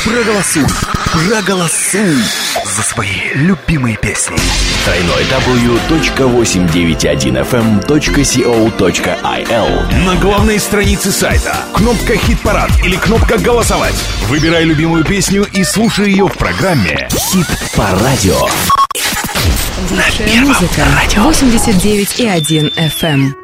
Проголосуй за свои любимые песни. www.891fm.co.il. На главной странице сайта кнопка «Хит-парад» или кнопка «Голосовать». Выбирай любимую песню и слушай ее в программе Хит по радио. Лучшая музыка. 89,1 FM.